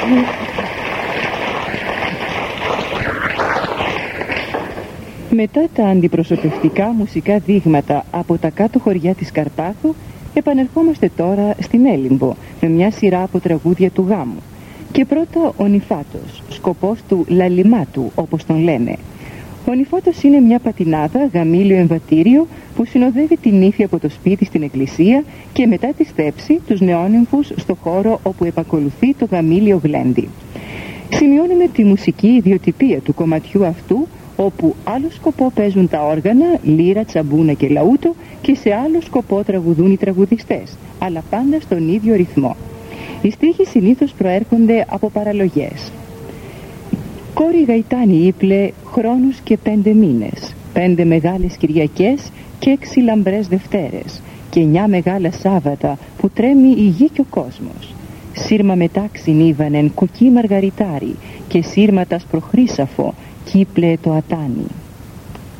Μετά τα αντιπροσωπευτικά μουσικά δείγματα από τα κάτω χωριά της Καρπάθου, επανερχόμαστε τώρα στην Έλιμπο με μια σειρά από τραγούδια του γάμου. Και πρώτα ο Νηφάτος, σκοπός του λαλιμάτου όπως τον λένε. Ο Νηφάτος είναι μια πατινάδα, γαμήλιο εμβατήριο που συνοδεύει την νύφη από το σπίτι στην εκκλησία και μετά τη στέψη τους νεόνυμφους στο χώρο όπου επακολουθεί το γαμήλιο γλέντι. Σημειώνουμε τη μουσική ιδιοτυπία του κομματιού αυτού, όπου άλλο σκοπό παίζουν τα όργανα, λύρα, τσαμπούνα και λαούτο, και σε άλλο σκοπό τραγουδούν οι τραγουδιστές, αλλά πάντα στον ίδιο ρυθμό. Οι στίχοι συνήθως προέρχονται από παραλογές. Κόρη γαϊτάνη ύπλε χρόνους και 5 μήνες, 5 μεγάλες Κυριακές και 6 λαμπρές Δευτέρες και 9 μεγάλα Σάββατα που τρέμει η γη και ο κόσμος. Σύρμα μετάξιν ήβανεν κοκκί μαργαριτάρι και σύρματας προχρήσαφο κύπλε το ατάνι.